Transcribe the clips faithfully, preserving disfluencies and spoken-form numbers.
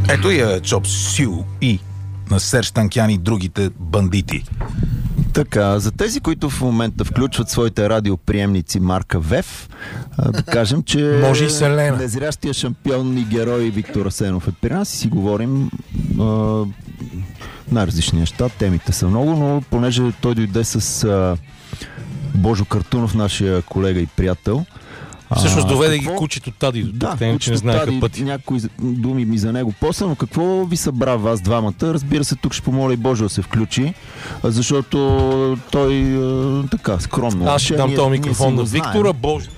Ето я Чоп Сю И на Серж Танкян и другите бандити. Така, за тези, които в момента включват своите радиоприемници марка ВЕФ, да кажем, че може и Селена. Незрящия шампион и герой Виктор Асенов е при нас и си говорим а, най-различни неща. Темите са много, но понеже той дойде с а, Божо Картунов, нашия колега и приятел. Всъщност доведе какво? Ги кучето Тади до да, те, че не знаеха пъти. Някои думи ми за него после, но какво ви събра вас двамата? Разбира се, тук ще помоля и Божо да се включи, защото той така скромно. Аз ще дам този микрофон на Виктора. Божо.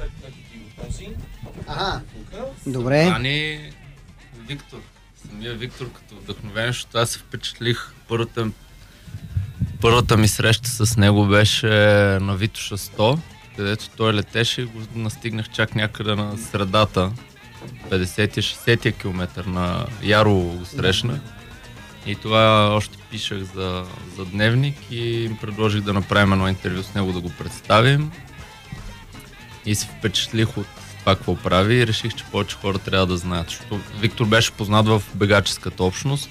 Ага. Добре. А не Виктор. Самия Виктор като вдъхновен, защото аз се впечатлих. Първата, първата ми среща с него беше на Витоша сто, където той летеше и го настигнах чак някъде на средата. петдесет-шейсет километър на Ярово го срещнах. И това още пишах за, за дневник и им предложих да направим едно интервю с него, да го представим. И се впечатлих от това какво прави и реших, че повече хора трябва да знаят. Защото Виктор беше познат в бегаческата общност,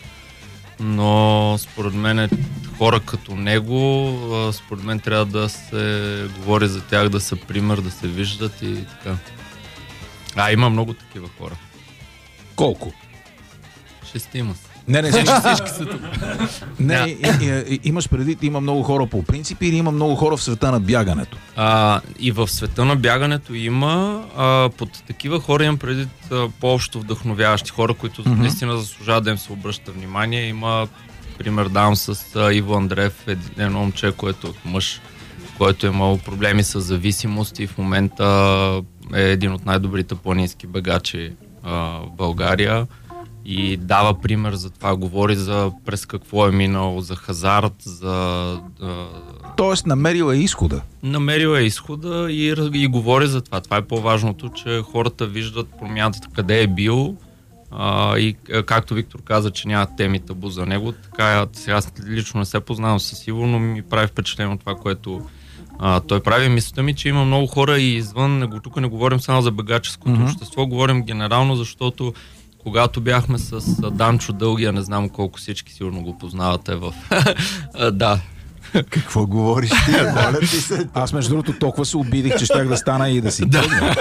но според мен хора като него, според мен трябва да се говори за тях, да са пример, да се виждат и така. А, има много такива хора. Колко? Шестима са. Не, не, всички, всички са тук. Не, и, и, и, имаш предвид, има много хора по принцип или има много хора в света на бягането? А, и в света на бягането има, а, под такива хора имам предвид а, по-общо вдъхновяващи хора, които mm-hmm. наистина заслужават да им се обръща внимание. Има пример давам с а, Иво Андреев, едно момче, което е мъж, който е имал проблеми с зависимост и в момента е един от най-добрите планински бегачи а, в България. И дава пример за това, говори за през какво е минал, за хазарт, за... А... Тоест намерил е изхода. Намерил е изхода и, и говори за това. Това е по-важното, че хората виждат промяната къде е бил а, и както Виктор каза, че няма теми табу за него, така сега лично не се познавам със сигурно, но ми прави впечатление от това, което а, той прави. Мисълта ми, че има много хора и извън, тук не говорим само за бегаческото mm-hmm. общество, говорим генерално, защото когато бяхме с Данчо Дългия, не знам колко всички сигурно го познавате в... да. Какво говориш ти? Моля ти се. Аз между другото толкова се обидих, че щях да стана и да си тръгна.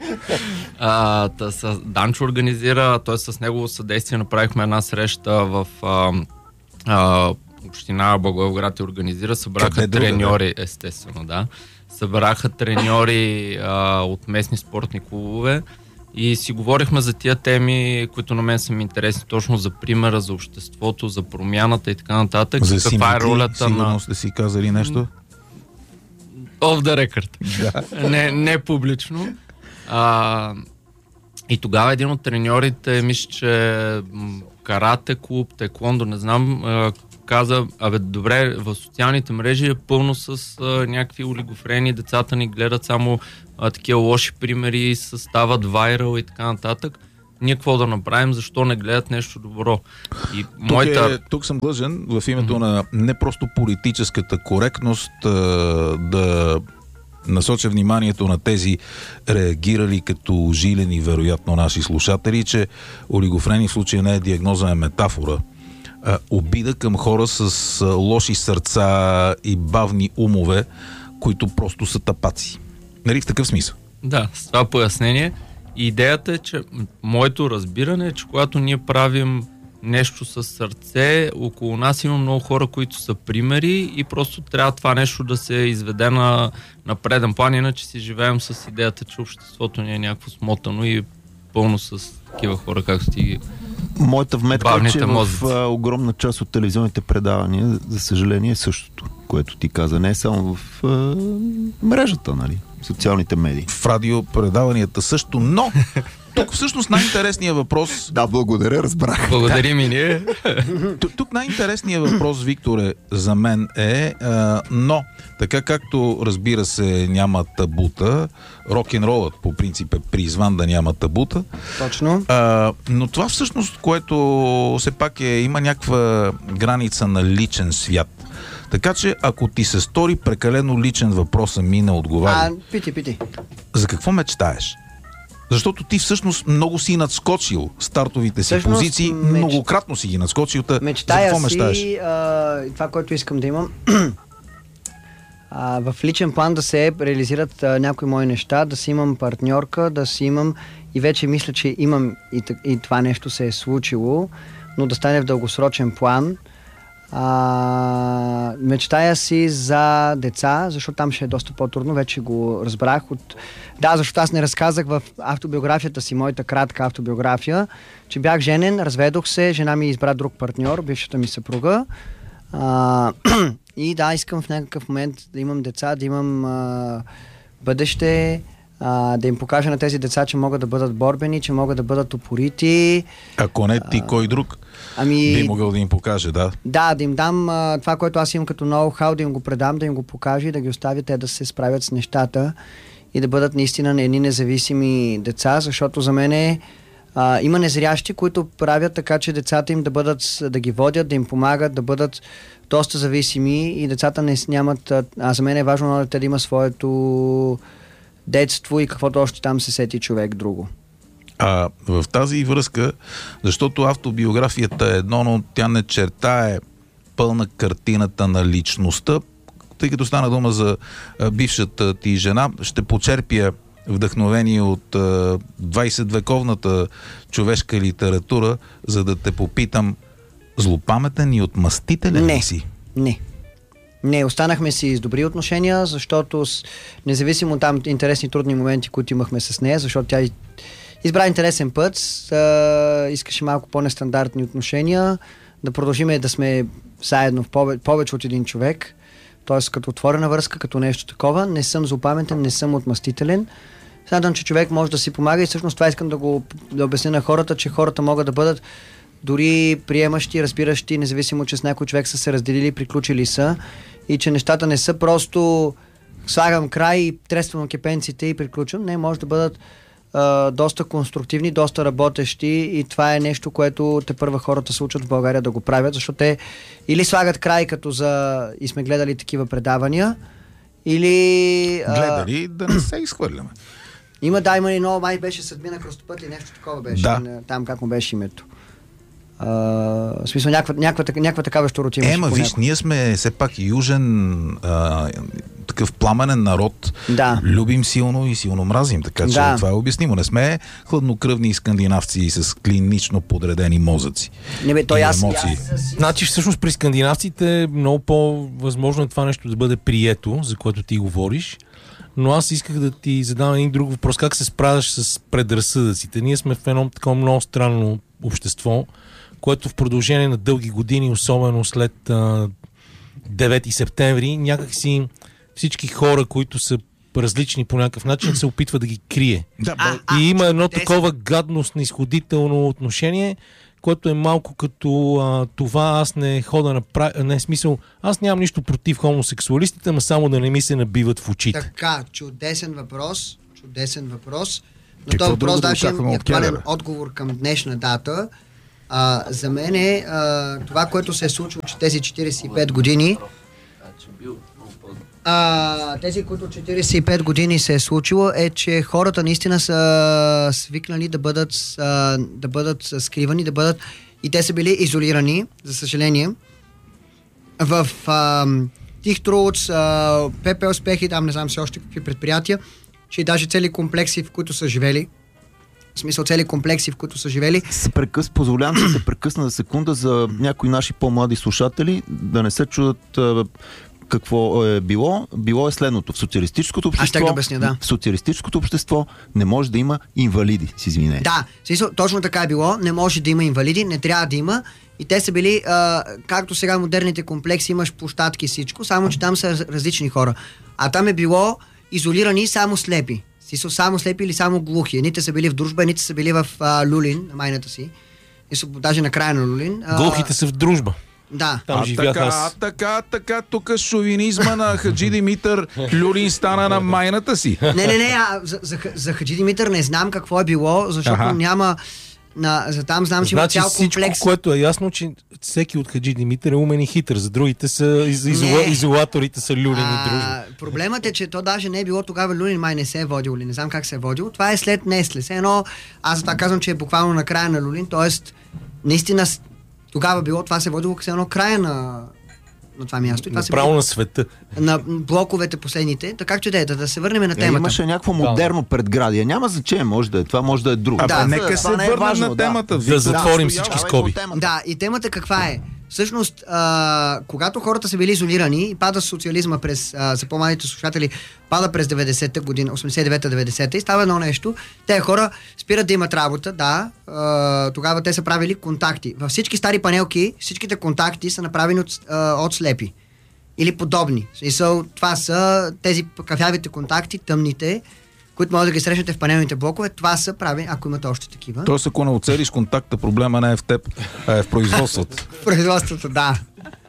а, та, с Данчо организира, т.е. с негово съдействие направихме една среща в а, а, община Благоевград и организира. Събраха треньори, естествено, да. Събраха треньори а, от местни спортни клубове. И си говорихме за тия теми, които на мен са ми интересни, точно за примера, за обществото, за промяната и така нататък. За каква симметри, е ролята сигурно на... сте си казали нещо? Off the record. Да. не, не публично. А, и тогава един от треньорите, мисля, че карате клуб, теквондо, не знам, каза, абе добре, в социалните мрежи е пълно с а, някакви олигофрени, децата ни гледат само а, такива лоши примери, стават вайрал и така нататък. Ние какво да направим, защо не гледат нещо добро? И тук, моята... е, тук съм длъжен в името mm-hmm. на не просто политическата коректност а, да насоча вниманието на тези реагирали като жилени, вероятно наши слушатели, че олигофрени в случая не е диагноза, е метафора. Обида към хора с лоши сърца и бавни умове, които просто са тапаци. Нали в такъв смисъл? Да, с това пояснение. Идеята е, че моето разбиране е, че когато ние правим нещо с сърце, около нас има много хора, които са примери и просто трябва това нещо да се изведе на, на преден план, иначе си живеем с идеята, че обществото ни е някакво смотано и пълно с такива хора, както ти. Моята вметка е, че мозъци. в а, огромна част от телевизионните предавания, за съжаление, е същото, което ти каза. Не само в а, мрежата, нали? Социалните медии. В радиопредаванията също, но тук всъщност най-интересният въпрос... Да, благодаря, разбрах. Благодарим и ние. Тук, тук най-интересният въпрос, Викторе, за мен е, а, но така както разбира се няма табута, рок-н-ролът по принцип е призван да няма табута. Точно. А, но това всъщност, което все пак е, има някаква граница на личен свят. Така че, ако ти се стори прекалено личен въпрос, ми не отговаря. А, пити, пити. За какво мечтаеш? Защото ти всъщност много си надскочил стартовите си всъщност, позиции, меч... многократно си ги надскочил. Та, мечтая за какво мечтаеш? си, а, това, което искам да имам, а, в личен план да се реализират а, някои мои неща, да си имам партньорка, да си имам и вече мисля, че имам и, и това нещо се е случило, но да стане в дългосрочен план. А, мечтая си за деца, защото там ще е доста по-трудно, вече го разбрах. От... Да, защото аз не разказах в автобиографията си, моята кратка автобиография, че бях женен, разведох се, жена ми избра друг партньор, бившата ми съпруга. А, и да, искам в някакъв момент да имам деца, да имам а, бъдеще, а, да им покажа на тези деца, че могат да бъдат борбени, че могат да бъдат упорити. Ако не ти, кой друг ами, би могъл да им покаже, да? Да, да им дам а, това, което аз имам като ноу-хау, да им го предам, да им го покажа и да ги оставя те да се справят с нещата и да бъдат наистина едни независими деца, защото за мен е, а, има незрящи, които правят така, че децата им да бъдат, да ги водят, да им помагат, да бъдат доста зависими и децата не нямат, а, а за мен е важно те да има своето детство и каквото още там се сети човек друго. А в тази връзка, защото автобиографията е едно, но тя не чертае пълна картината на личността, тъй като стана дума за а, бившата ти жена, ще почерпя вдъхновение от а, двайсетвековната човешка литература, за да те попитам, злопаметен и отмъстителен не, ли си? Не. Не, останахме си с добри отношения, защото с, независимо от там интересни трудни моменти, които имахме с нея, защото тя избра интересен път, а, искаше малко по-нестандартни отношения, да продължиме да сме заедно в повече, повече от един човек, т.е. като отворена връзка, като нещо такова. Не съм злопаметен, не съм отмъстителен. Смятам, че човек може да си помага и всъщност това искам да го да обясня на хората, че хората могат да бъдат дори приемащи, разбиращи, независимо, че с някой човек са се разделили, приключили са и че нещата не са просто слагам край, трествам кепенците и приключвам. Не, може да бъдат а, доста конструктивни, доста работещи и това е нещо, което те първа хората се учат в България да го правят, защото те или слагат край като за... и сме гледали такива предавания, или... А... Гледали да не се изхвърляме. Има, да, има и много, май беше Съдмина Кръстопът или нещо такова беше. Да. Там как му беше името. Uh, в смисъл, някаква, някаква, някаква такава щуротина. Ема, виж, ние сме все пак южен а, такъв пламенен народ. Да. Любим силно и силно мразим, така че да. Това е обяснимо. Не сме хладнокръвни скандинавци с клинично подредени мозъци. Не бе, той аз, емоции. аз... Значи всъщност при скандинавците е много по-възможно е това нещо да бъде прието, за което ти говориш. Но аз исках да ти задам един друг въпрос. Как се справяш с предразсъдъците? Ние сме в едно такова много странно общество, което в продължение на дълги години, особено след а, девети септември, някакси всички хора, които са различни по някакъв начин, се опитва да ги крие. Да, а, а, и има едно десет... такова гадностно, изходително отношение, което е малко като а, това аз не хода на пра... не смисъл, аз нямам нищо против хомосексуалистите, но само да не ми се набиват в очите. Така, чудесен въпрос, чудесен въпрос. Но Какво този въпрос да даже очакваме е от актуален Келера? отговор към днешна дата. А, за мен е а, това, което се е случило, че тези четирийсет и пет години а, тези, които четирийсет и пет години се е случило, е, че хората наистина са свикнали да бъдат, а, да бъдат скривани, да бъдат и те са били изолирани, за съжаление. В а, Тих Труд, ПП Успехи, там не знам все още какви предприятия, че и даже цели комплекси, в които са живели, в смисъл цели комплекси, в които са живели. Се прекъс, позволявам се да прекъсна за секунда за някои наши по-млади слушатели, да не се чудат а, какво е било. Било е следното. В социалистическото общество, Аз ще да обясня, да. в социалистическото общество не може да има инвалиди, с извинение. Да, в смисъл, точно така е било. Не може да има инвалиди, не трябва да има. И те са били, а, както сега модерните комплекси, имаш площадки и всичко, само че там са различни хора. А там е било изолирани само слепи. Смисъл, само слепи или само глухи. Едните са били в Дружба, едните са били в а, Люлин, на майната си. И са даже на края на Люлин. А, Глухите са в Дружба. Да. Там а живях така, аз. така, така, тук шовинизма на Хаджи Димитър Люлин стана на майната си. Не, не, не, а, за, за, за Хаджи Димитър не знам какво е било, защото Аха. няма... На, за там знам, че има Значи цял всичко, комплекс. което е ясно, че всеки от Хаджи Димитър е умен и хитър. За другите са из, изола, изолаторите са люлени дружби. Проблемът е, че то даже не е било тогава Люлин, май не се е водил, или не знам как се е водил. Това е след Нестле. Все едно, аз за това казвам, че е буквално на края на Люлин, т.е. наистина тогава било, това се е водило като едно края на, на това място. И това Направо се на света. на блоковете последните. Така че да, да, да се върнем на Е, темата. имаше някакво модерно предградие. Няма значение, може да е. Това може да е друго. А, Да, да, нека се това не е върнем важно, на да. темата. Да затворим всички Давай скоби. по темата. Да, и темата каква е? Всъщност, а, когато хората са били изолирани и пада социализма през, а, за по-малите слушатели, пада през деветдесета година, осемдесет и девета деветдесета и става едно нещо, те хора спират да имат работа, да, а, тогава те са правили контакти. Във всички стари панелки, всичките контакти са направени от, а, от слепи. Или подобни. Смисъл, това са тези кафявите контакти, тъмните, които може да ги срещнете в панелните блокове. Това са правени, ако имате още такива. Тоест, ако не оцелиш контакта, проблема не е в теб, а е в производството. В производството, да.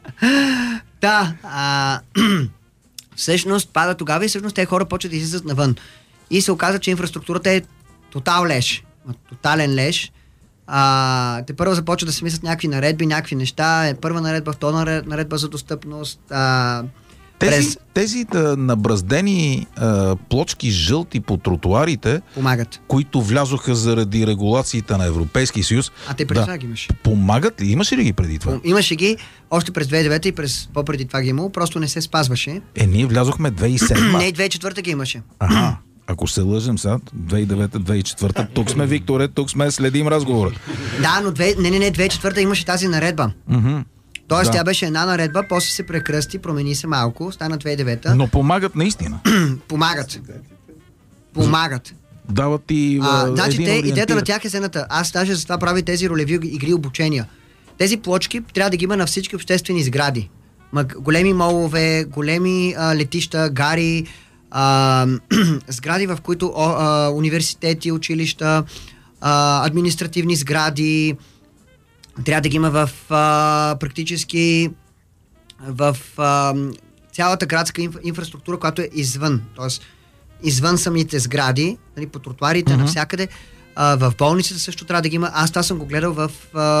Да. А, всъщност пада тогава и всъщност те хора почват да излизат навън. И се оказа, че инфраструктурата е тотал леш. Тотален леш. А, те първо започват да се мислят някакви наредби, някакви неща. Е, първа наредба, втора наредба за достъпност. А, Тези, през... тези да, набраздени а, плочки жълти по тротуарите, помагат. които влязоха заради регулациите на Европейския съюз, А те преди да, това ги имаше. помагат ли? Имаше ли ги преди това? Имаше ги още през две хиляди и девета и през по-преди това ги имало, просто не се спазваше. Е, ние влязохме две хиляди и седма. Не, и две хиляди и четвърта ги имаше. Ага. Ако се лъжем сега, две хиляди и девета две хиляди и четвърта, тук сме, Викторе, тук сме, следим разговора. Да, но две, не, не, не, две хиляди и четвърта имаше тази наредба. Мгм. Тоест Да. тя беше една наредба, после се прекръсти, промени се малко, стана две хиляди и девета. Но помагат наистина. Помагат. Помагат. Дават ти А, а, значи един те, идеята ориентир. на тях е следната. Аз даже за това правя тези ролеви игри обучения. Тези плочки трябва да ги има на всички обществени сгради. Ма, големи молове, големи а, летища, гари, а, сгради, в които о, а, университети, училища, а, административни сгради. Трябва да ги има в а, практически в а, цялата градска инфра, инфраструктура, която е извън. Тоест, извън самите сгради, нали, по тротуарите, mm-hmm. навсякъде. А, в болниците също трябва да ги има. Аз това съм го гледал в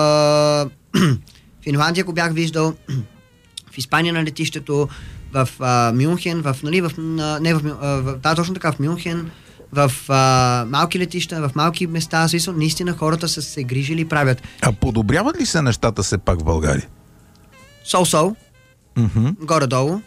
а, Финландия, го бях виждал, в Испания на летището, в а, Мюнхен, в, нали, в, а, не в, а, в, да, точно така, в Мюнхен, в а, малки летища, в малки места, смисъл, наистина хората са се грижили и правят. А подобряват ли се нещата все пак в България? Сол-сол, Мгм. горе-долу.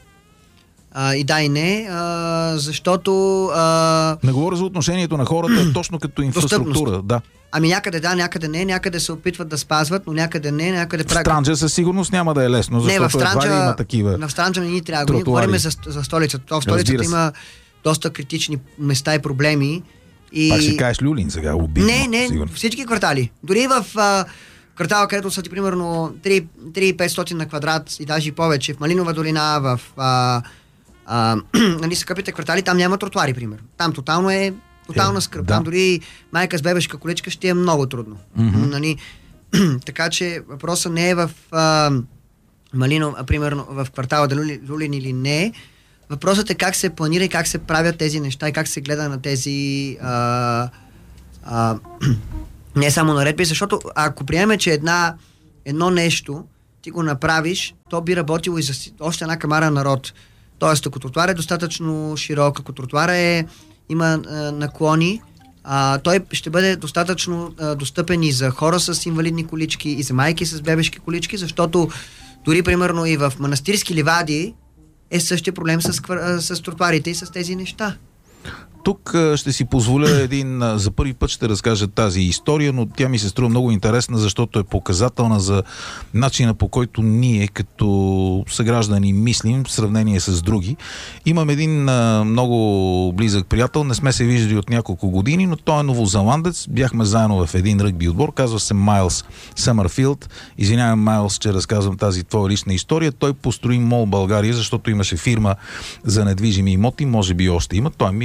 А, и да и не, а, защото а, Не говоря за отношението на хората, точно като инфраструктура. Достъпност. Да. ами някъде да, някъде не, някъде се опитват да спазват, но някъде не, някъде В правят. Странджа със сигурност няма да е лесно, Не, защото в Странджа, едва ли има такива. в Странджа не ни трябва. Ние тротуари. говорим за, за столицата. То в столицата Разбира се. има доста критични места и проблеми. И... Пак ще кажеш Люлин сега, обидно. Не, не, сигурно. всички квартали. Дори в а, квартала, където са ти примерно три хиляди и петстотин на квадрат и даже и повече, в Малинова долина, в а, а, нали, скъпите квартали, там няма тротуари, примерно. Там тотално е тотална Е, скръп. да. Там дори майка с бебешка количка ще е много трудно. Мгм. Нали, така че въпросът не е в а, Малино, а, примерно в квартала да Люлин, Люлин или не. Въпросът е как се планира и как се правят тези неща и как се гледа на тези а, а, не само наредби, защото ако приемем, че една, едно нещо ти го направиш, то би работило и за си- още една камара народ. Тоест, ако тротуар е достатъчно широк, ако тротуар е, има а, наклони, а, той ще бъде достатъчно а, достъпен и за хора с инвалидни колички, и за майки с бебешки колички, защото дори примерно и в манастирски ливади е същия проблем с, квар- а, с тротуарите и с тези неща. Тук а, ще си позволя един, а, за първи път ще разкажа тази история, но тя ми се струва много интересна, защото е показателна за начина, по който ние като съграждани мислим в сравнение с други. Имам един а, много близък приятел, не сме се виждали от няколко години, но той е новозеландец, бяхме заедно в един ръгби отбор, казва се Майлс Съмърфилд. Извинявам, Майлс, че разказвам тази твоя лична история. Той построи Мол България, защото имаше фирма за недвижими имоти, може би още има. Той е милионер.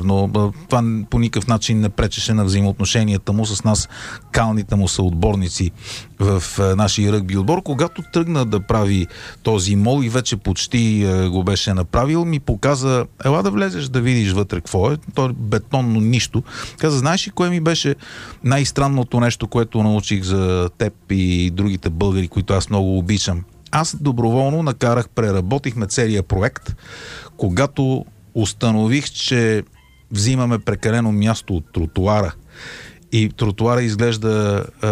примерно. Това по никакъв начин не пречеше на взаимоотношенията му с нас, калните му съотборници в нашия ръгби отбор. Когато тръгна да прави този мол и вече почти го беше направил, ми показа, ела да влезеш да видиш вътре какво е. То е бетонно нищо. Каза, знаеш ли кое ми беше най-странното нещо, което научих за теб и другите българи, които аз много обичам? Аз доброволно накарах, преработихме целият проект, когато установих, че взимаме прекалено място от тротуара и тротуара изглежда е,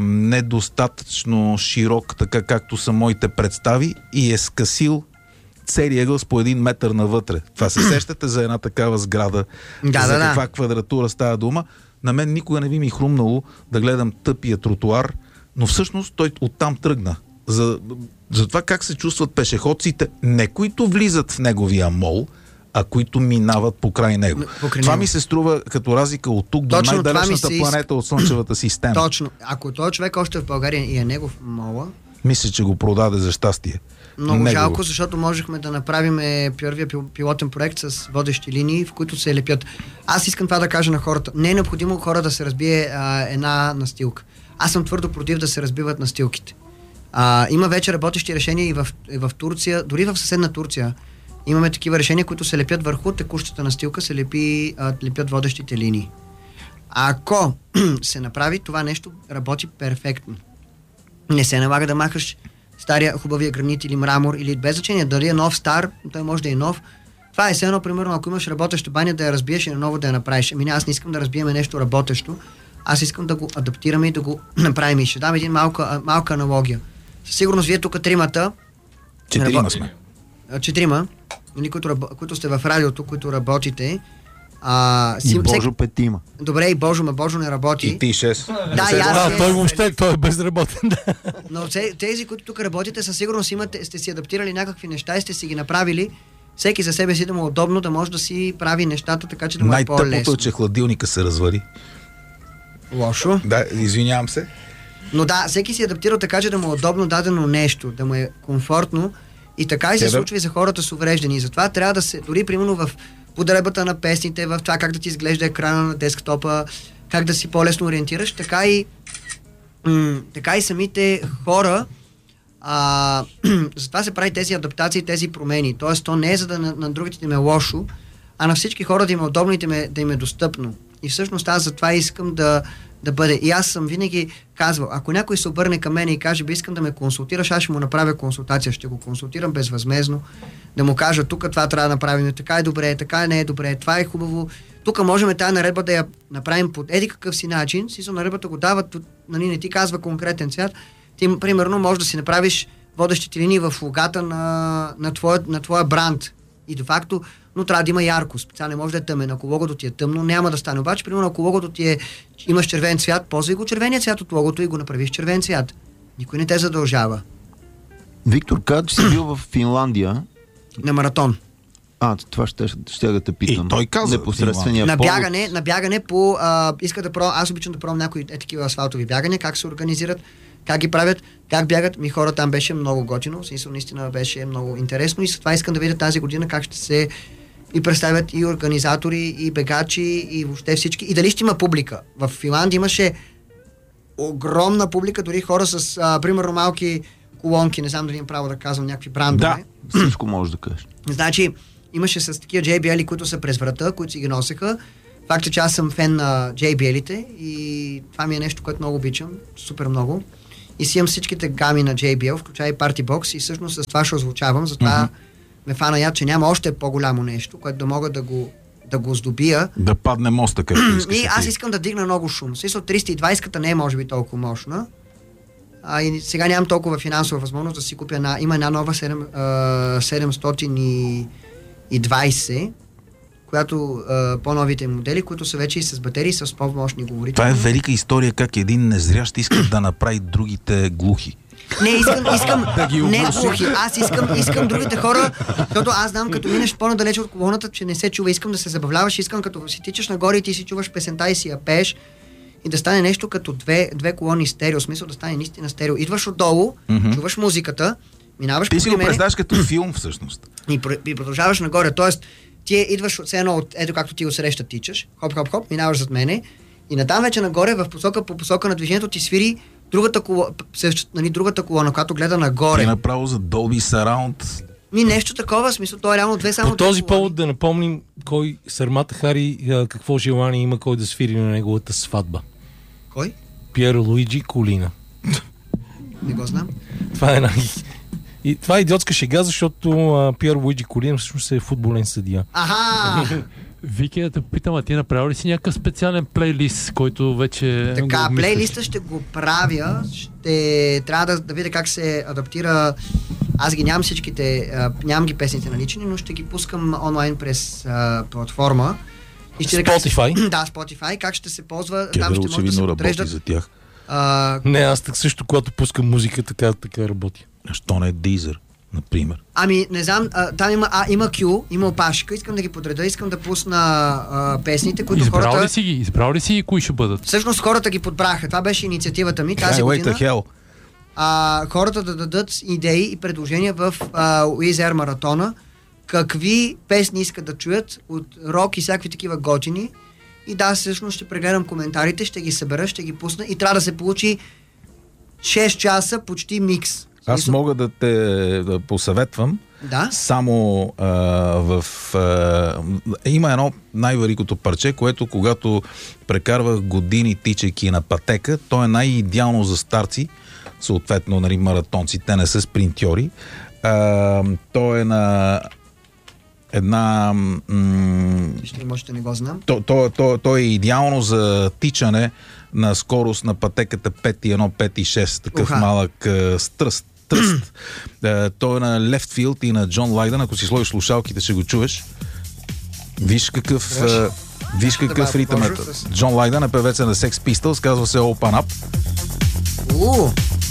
недостатъчно широк, така както са моите представи, и е скъсил целият ъгъл с по един метър навътре. Това се сещате за една такава сграда, да, за да, каква да. квадратура става дума. На мен никога не би ми хрумнало да гледам тъпия тротуар, но всъщност той оттам тръгна. За, за това как се чувстват пешеходците, не които влизат в неговия мол, а които минават покрай него. Покрай това него. ми се струва като разлика от тук до Точно най-далечната това ми се планета от Слънчевата система. Точно. Ако този човек още в България и е негов мола, Мисля, че го продаде за щастие. много Негово. жалко, защото можехме да направим първия пил- пилотен проект с водещи линии, в които се лепят. Аз искам това да кажа на хората. Не е необходимо хора да се разбие а, една настилка. Аз съм твърдо против да се разбиват настилките. А, има вече работещи решения и в, и в Турция, дори в съседна Турция. Имаме такива решения, които се лепят върху текущата настилка, се лепи, а, лепят водещите линии. Ако се направи, това нещо работи перфектно. Не се налага да махаш стария хубавия гранит или мрамор, или без значение дали е нов, стар, той може да е нов. Това е все едно, примерно, ако имаш работеща баня, да я разбиеш и наново да я направиш. Ами аз не искам да разбиеме нещо работещо, аз искам да го адаптираме и да го направим. И ще дам един малка, малка аналогия. Със сигурност вие тук тримата, Четирима сме. а, четирима, нали, които, рабо- които сте в радиото, които работите, а, И си, Божо всек... петима. Добре, и Божо, ма Божо не работи. И ти шест. Да, и аз А, не- той въобще, той е безработен. Да. Но те- тези, които тук работите, със сигурност имате, сте си адаптирали някакви неща и сте си ги направили. Всеки за себе си да му е удобно, да може да си прави нещата така, че да му е Най-тъпото по-лесно. е, че хладилника се развали. Лошо. Да, извинявам се. Но да, всеки си адаптира така, че да му е удобно дадено нещо, да му е комфортно. И така и се Те да- случва и за хората с увреждани. И затова трябва да се, дори примерно в подребата на песните, в това как да ти изглежда екрана на десктопа, как да си по-лесно ориентираш, така и, м- така и самите хора. А, затова се прави тези адаптации, тези промени. Тоест, то не е за да на, на другите да им е лошо, а на всички хора да им е удобно и да им е, да им е достъпно. И всъщност аз затова искам да, да бъде. И аз съм винаги казвал, ако някой се обърне към мен и каже, би искам да ме консултираш, аз ще му направя консултация, ще го консултирам безвъзмезно, да му кажа, тук това трябва да направим, така е добре, така не е добре, това е хубаво. Тук можем тази наредба да я направим по еди какъв си начин. Си наредбата го дават, нали, не ти казва конкретен цвят. Ти, примерно, можеш да си направиш водещите линии в логата на, на, твоя, на твоя бранд. И де факто, но трябва да има ярко. Специално не може да е тъмен. Ако логото ти е тъмно, няма да стане. Обаче, примерно, ако логото ти е, имаш червен цвят, ползвай го червения цвят от логото и го направиш червен цвят. Никой не те задължава. Виктор, каза, че си бил в Финландия. На маратон. А, това ще, ще да те питам. И той каза, непосредствения На повод. бягане, на бягане по... А, иска да пробвам, аз обичам да пробвам някои е такива асфалтови бягания, как се организират, как ги правят, как бягат. Ми хора там беше много готино, в смисъл наистина беше много интересно и с това искам да видя тази година как ще се и представят и организатори, и бегачи, и въобще всички. И дали ще има публика. В Финландия имаше огромна публика, дори хора с, а, примерно, малки колонки, не знам дали имам право да казвам някакви брандове. Да. Всичко можеш да кажеш. Значи, имаше с такива джей би ел-и, които са през врата, които си ги носеха. Факт е, че аз съм фен на джей би ел-ите и това ми е нещо, което много обичам, супер много. И си имам всичките гами на джей би ел, включая и Party Box и всъщност с това ще озвучавам, затова mm-hmm. ме фана яд, че няма още по-голямо нещо, което да мога да го, да го здобия. Да падне моста, където искаш. И аз искам да дигна много шум. В смисъл триста и двайсета не е може би толкова мощна. А, и сега нямам толкова финансова възможност да си купя една. Има една нова седемстотин и двайсет, която а, по-новите модели, които са вече и с батерии, с по-мощни говорители. Това е велика история как един незрящ иска да направи другите глухи. Не, искам, искам, Да ги не оглуши. глухи. Аз искам, искам другите хора, защото аз знам, като минеш по-надалече от колоната, че не се чува, искам да се забавляваш, искам като си тичаш нагоре и ти си чуваш песента и си я пееш и да стане нещо като две, две колони стерео, в смисъл да стане наистина стерео. Идваш отдолу, Мгм. чуваш музиката, минаваш Ти си покрай го мене представяш като филм, всъщност. и, пр- и продължаваш нагоре. Тоест, ти идваш все едно, от, ето както ти го среща тичаш, хоп-хоп-хоп, минаваш зад мене и натам вече нагоре в посока по посока на движението ти свири другата колона, нали, другата колона, която гледа нагоре. И направо за Dolby Surround. Ми нещо такова, в смисъл, то е реално две само. По този повод да напомним кой Сармата Хари какво желание има кой да свири на неговата сватба. Кой? Пиер Луиджи Колина. Не го знам. Това е най... И това е идиотска шега, защото а, Пиер Луиджи Колина всъщност е футболен съдия. Аха! Вики, да те питам, а ти направил ли си някакъв специален плейлист, който вече... Така, плейлиста ще го правя, ще трябва да, да видя как се адаптира. Аз ги нямам всичките, а, нямам ги песните налични, но ще ги пускам онлайн през а, платформа. И ще Spotify? Да, да, Spotify. Как ще се ползва, Кедър там ще може да се очевидно работи подреждат. за тях. А, Не, аз так също, когато пускам музика, така, така работи. Що не е Deezer, например? ами, не знам, а, там има, а, има Q, има опашка, искам да ги подреда, искам да пусна а, песните, които Избрал хората... ли си ги? Избрал ли си и кои ще бъдат? Всъщност хората ги подбраха. Това беше инициативата ми тази Highway година. to Hell. А, хората да дадат идеи и предложения в а, Уизер маратона, какви песни искат да чуят от рок и всякакви такива готини. И да, всъщност ще прегледам коментарите, ще ги събера, ще ги пусна и трябва да се получи шест часа почти микс. Аз мога да те да посъветвам. Да? Само а, в... А, има едно най-великото парче, което когато прекарвах години тичайки на пътека, то е най-идеално за старци, съответно, нали, маратонци, те не са спринтьори. А, то е на една... М- Ще може да не го знам. то, то, то, то е идеално за тичане на скорост на пътеката пет и едно, пет и шест, такъв Уха. малък а, стръст. Тръст. Uh, той е на Left Field и на Джон Лайдън. Ако си сложиш слушалките, ще го чуеш. Виж какъв, uh, виж какъв да ритъм е. бъда с- Джон Лайдън е певеца на Sex Pistols, казва се Open Up. Уу,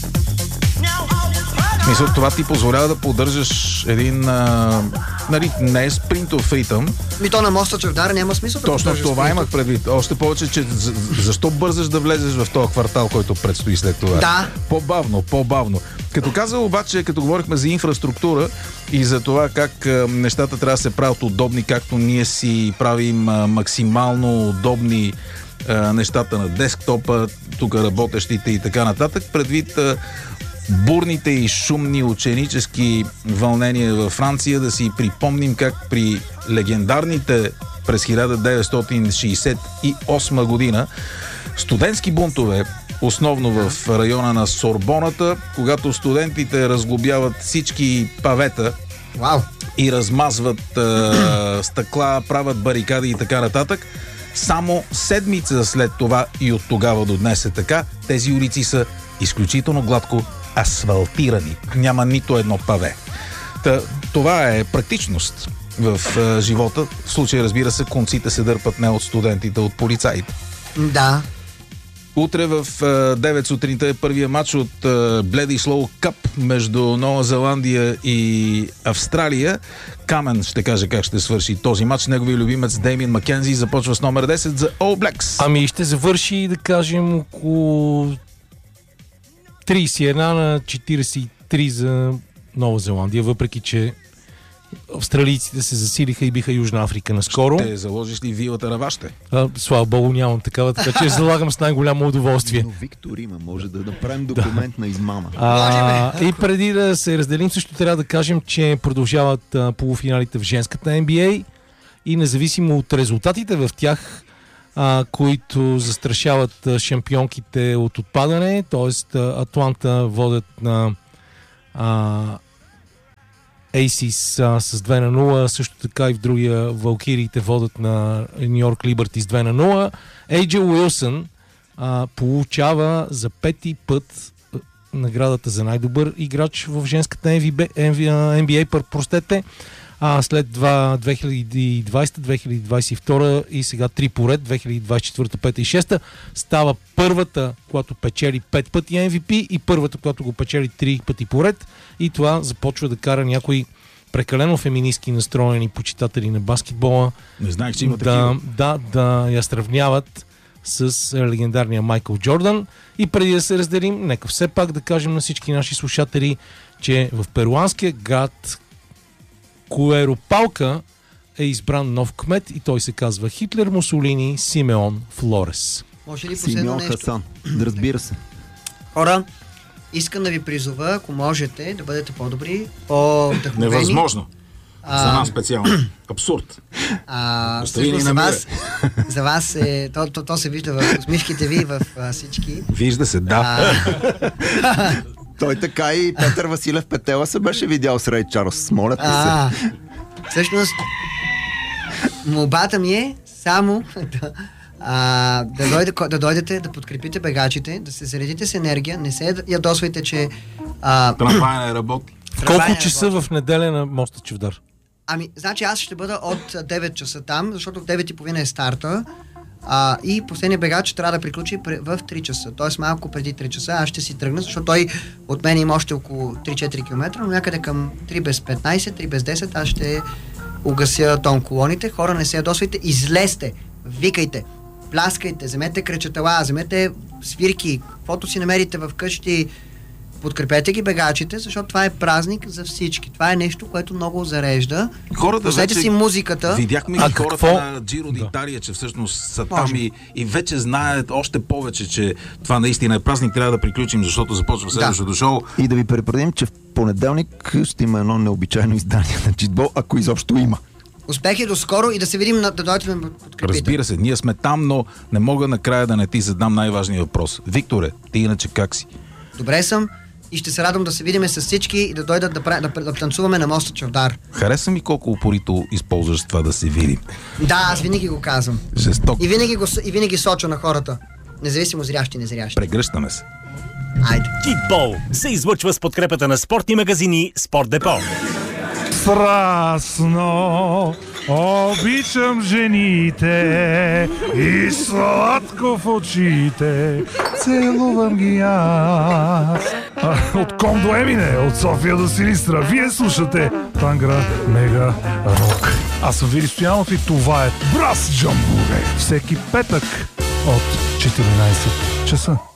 Мисля, това ти позволява да поддържаш един, а, нали, не е спринтов ритъм. ми то на моста Чавдар няма смисъл да Точно поддържаш това спринта. имах предвид. Още повече, че за- защо бързаш да влезеш в този квартал, който предстои след това? Да. По-бавно, по-бавно. Като каза обаче, като говорихме за инфраструктура и за това как а, нещата трябва да се правят удобни, както ние си правим а, максимално удобни а, нещата на десктопа, тук работещите и така нататък, предвид а, бурните и шумни ученически вълнения във Франция, да си припомним как при легендарните през хиляда деветстотин шейсет и осма година студентски бунтове, основно в района на Сорбоната, когато студентите разглобяват всички павета Вау. и размазват а, стъкла, правят барикади и така нататък. Само седмица след това и от тогава до днес е така, тези улици са изключително гладко асфалтирани. Няма нито едно паве. Та, това е практичност в а, живота. В случай, разбира се, конците се дърпат не от студентите, от полицаите. Да. Утре в а, девет сутринта е първия матч от Bledisloe Cup между Нова Зеландия и Австралия. Камен ще каже как ще свърши този матч. Неговия любимец Деймин Маккензи започва с номер десет за All Blacks. Ами ще завърши, да кажем, около трийсет и едно на четирийсет и три за Нова Зеландия, въпреки че австралийците се засилиха и биха Южна Африка наскоро. Ще заложиш ли вилата на вашите? А, слава богу, нямам такава, така че залагам с най-голямо удоволствие. Но Виктор има, може да направим документ на измама. А, и преди да се разделим, също трябва да кажем, че продължават а, полуфиналите в женската Н Б А и независимо от резултатите в тях, а, които застрашават а, шампионките от отпадане, т.е. Атланта водят на а, Ейсис а, с две на нула, също така и в другия Валкириите водят на Ню Йорк Либърти с две на нула. Ей Джей Уилсън а, получава за пети път а, наградата за най-добър играч в женската Н Б А, простете, а, след два, две хиляди и двадесета, две хиляди двадесет и втора и сега три поред, две хиляди двадесет и четвърта, пета и шеста, става първата, която печели пет пъти М В П и първата, която го печели три пъти поред, и това започва да кара някои прекалено феминистки настроени почитатели на баскетбола Не знаех, че има да, такива. да, да я сравняват с легендарния Майкъл Джордан. И преди да се разделим, нека все пак да кажем на всички наши слушатели, че в перуанския град Куеропалка е избран нов кмет и той се казва Хитлер Мусолини Симеон Флорес. Може ли последно Симеон нещо? Хасан. Да, разбира се. Хора, искам да ви призова, ако можете, да бъдете по-добри, по-вдъхновени. Невъзможно. А, За нас специално. Абсурд. А, Остави ни всъщност за на вас, за вас е, то, то, то се вижда в усмивките ви, в а, всички. Вижда се, да. А, Той така и Петър Василев Петела се беше видял с Рей Чарлз. Моля те се. а, всъщност, молбата ми е само да, а, да, дойде, да дойдете, да подкрепите бегачите, да се заредите с енергия, не се ядосвайте, че... А, Трамвай не работи. В трамвай колко не часа работи. в неделя на моста Чевдар? Ами, значи аз ще бъда от девет часа там, защото в девет и половина е старта. А, и последният бегач трябва да приключи в три часа. Тоест малко преди три часа аз ще си тръгна, защото той от мен има още около три-четири км, но някъде към три без петнайсет, три без десет аз ще угася тон колоните. Хора, не се ядосвайте, излезте, викайте, пляскайте, вземете кречетала, вземете свирки, каквото си намерите в къщи. Подкрепете ги бегачите, защото това е празник за всички. Това е нещо, което много зарежда. Хората Пуснете вече си музиката. Видяхме А ги хората какво? на Джиро Да. d'Italia, че всъщност са Може. там и, и вече знаят още повече, че това наистина е празник. Трябва да приключим, защото започва следващото шоу. И да ви предупредим, че в понеделник ще има едно необичайно издание на Читбол, ако изобщо има. Успехи до скоро и да се видим, на- да дойдете да ме подкрепите. Разбира се, ние сме там, но не мога накрая да не ти задам най-важния въпрос. Викторе, ти иначе как си? Добре съм и ще се радвам да се видим с всички и да дойдат да, пра- да, да танцуваме на моста Чавдар. Хареса ми колко упорито използваш това да се видим. Да, аз винаги го казвам. Жесток. И винаги, го, с- и винаги соча на хората. Независимо зрящи и незрящи. Прегръщаме се. Айде. Китбол се излъчва с подкрепата на спортни магазини Спорт Депо. Страстно обичам жените и сладко в очите целувам ги аз. А, От Ком до Емине, от София до Силистра, вие слушате Тангра Мега Рок. Аз съм Вили Стоянов и това е Брас Джамбуре. Всеки петък от четиринайсет часа.